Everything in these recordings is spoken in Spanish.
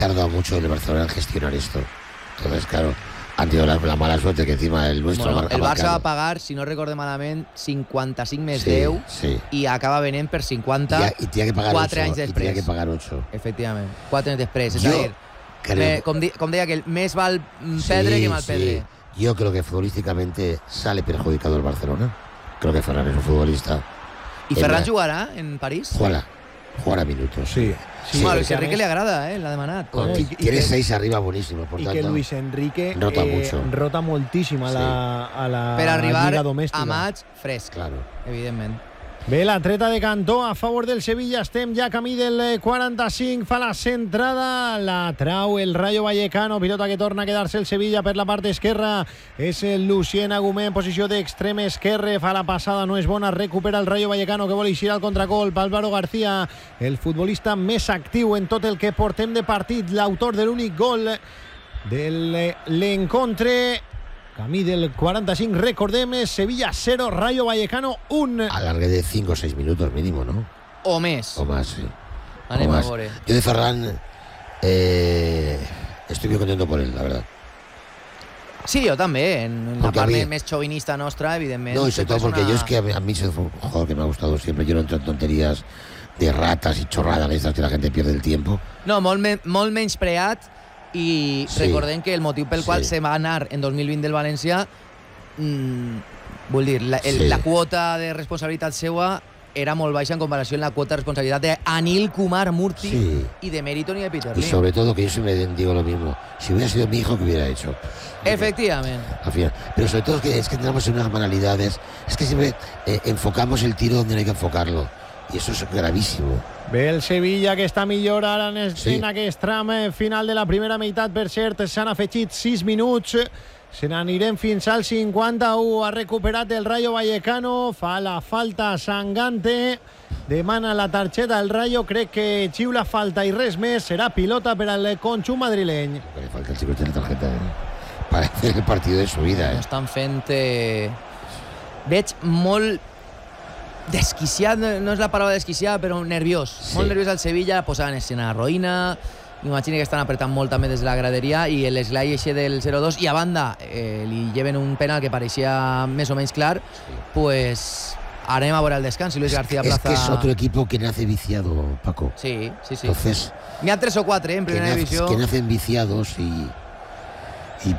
tardado mucho el Barcelona en gestionar esto. Entonces, claro, han tenido la mala suerte que encima el nuestro... Bueno, el Barça va a pagar, si no recorde malament, 55 més 10 i acaba venent per 50 i té que pagar 4 anys després. I té que pagar 8. Efectivament, 4 anys després. És a dir, com deia aquell, més val perdre que mal perdre. Yo creo que futbolísticamente sale perjudicado el Barcelona. Creo que Ferran es un futbolista. ¿Y Ferran jugará en París? Jugará minutos. Sí. Bueno, Luis Enrique le agrada, la demanat. Tiene 6 arriba buenísimos, por tanto. Y que Luis Enrique rota moltíssim a la per arribar Lliga domèstica. A maig fresc, claro. Evidentment. Bé, la treta de Cantó a favor del Sevilla. Estem ja camí del 45. Fa la centrada, la trau el Rayo Vallecano. Pilota que torna a quedar-se el Sevilla per la part esquerra. És el Lucien Agumé en posició d'extrem esquerre. Fa la passada, no és bona. Recupera el Rayo Vallecano que vol eixir al contracolp. Álvaro García, el futbolista més actiu en tot el que portem de partit. L'autor de l'únic gol de l'encontre. Camí del 45, recordem, Sevilla 0, Rayo Vallecano 1. Alargue de 5 o 6 minutos mínimo, ¿no? O més. O más, sí. Anem a veure. Yo de Ferran estoy muy contento por él, la verdad. Sí, yo también. En la parte más chauvinista nuestra, evidentemente. No, y sobre todo porque yo es que a mí es un jugador que me ha gustado siempre. Yo no entro en tonterías de ratas y chorradas estas que la gente pierde el tiempo. No, molt menyspreat. I recordem que el motiu pel qual se va anar en 2020 del València, vull dir, la quota de responsabilitat seua era molt baixa en comparació amb la quota de responsabilitat de Anil Kumar Murti y de Meriton y de Peter Lim. Y sobre todo que yo siempre digo lo mismo, si hubiera sido mi hijo, ¿qué hubiera hecho? Efectivamente. Al final. Pero sobre todo es que entramos en unas banalidades, es que siempre enfocamos el tiro donde no hay que enfocarlo. I això és gravíssim. Bé, el Sevilla, que està millor ara en aquest tram final de la primera meitat. Per cert, s'han afegit 6 minuts. Se n'anirem fins al 51. Ha recuperat el Rayo Vallecano. Fa la falta Sangante. Demana la targeta el Rayo. Crec que xiula falta i res més. Serà pilota per al conjunt madrileny. Le falta el chico de la tarjeta. Parece el partido de su vida. Estan fent... Veig molt... desquiciat, no és la paraula desquiciat, però nerviós. Molt nerviós al Sevilla, posant en escena Roïna. M'imagino que estan apretant molt també des de la graderia i l'esglai eixe del 0-2 i a banda li lleven un penal que pareixia més o menys clar. Pues anem a veure el descans i Luis García Plaza... Es que es otro equipo que nace viciado, Paco. Sí. Entonces... N'hi ha 3 o 4 en primera divisió. Que nacen viciados y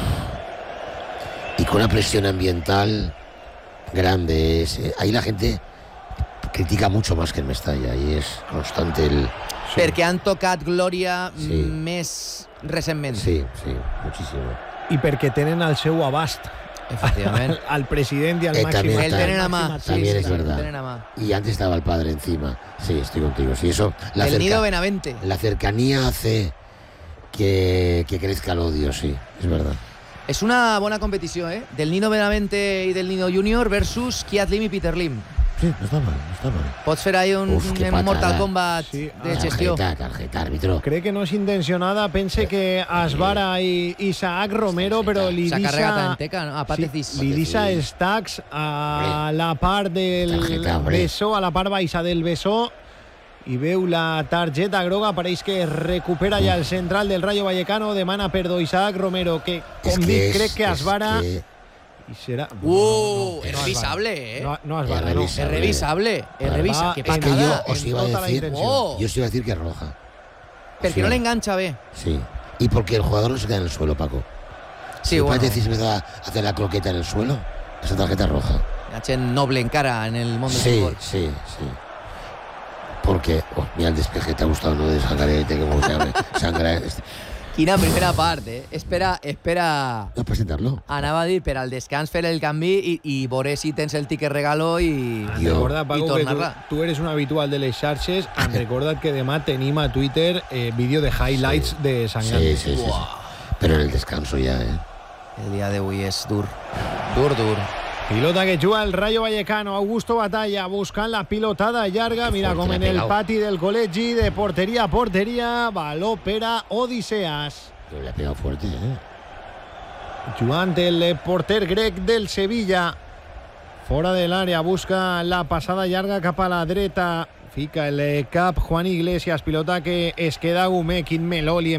con una presión ambiental grande. Ahí la gente critica mucho más que en Mestalla y es constante el... Perquè han tocat glòria més recentment. Sí, muchísimo. I perquè tenen al seu abast. Efectivament. Al president y al máximo. El tenen a mà. También es verdad. Y antes estaba el padre encima. Sí, estoy contigo. Sí, eso, el Nido Benavente. La cercanía hace que crezca el odio, sí, es verdad. És una bona competició, del Nino Benavente i del Nino Junior versus Kiat Lim i Peter Lim. Sí, no està mal. Pots fer ahí un Mortal Kombat de gestió. Tarjeta, árbitro. Crec que no és intencionada. Pense que Asbara i Isaac Romero, però li s'ha carregat a Enteca, no? A Patecis. Li deixa stacks a la part del bessó, a la part baixa del bessó, i veu la targeta groga. Pareix que recupera ja el central del Rayo Vallecano. Demana perdó Isaac Romero, que com dic, crec que Asbara i serà... Es revisable, No Asbara, no. Es revisable. Que yo os iba a decir que es roja. Perquè no le engancha bé. Sí, y porque el jugador no se queda en el suelo, Paco. Sí, si Patecis empieza a hacer la croqueta en el suelo, esa tarjeta es roja. La gent noble encara en el món del futbol. Sí. Porque, mira el despeje, te ha gustado, ¿no? De Sangarete, como se llama. Quina primera part, Espera... No, presentar-lo. Anava a dir per al descans fer el canvi i veure si tens el ticket regalo i recorda, Paco, tornar-la. Que tu eres un habitual de les xarxes. Em recorda't que demà tenim a Twitter vídeo de highlights de Sangante. Sí. Pero en el descanso ya, El dia d'avui és dur. Dur. Pilota que juga el Rayo Vallecano. Augusto Batalla buscant la pilotada llarga. Mira com en el pati del col·legi, de porteria a porteria. Baló per a Odiseas. Le ha pegado fuerte, Jugant el porter grec del Sevilla. Fora de l'àrea, busca la passada llarga cap a la dreta. Fica el cap Juan Iglesias. Pilota que es queda Gumé, Quim Meloli.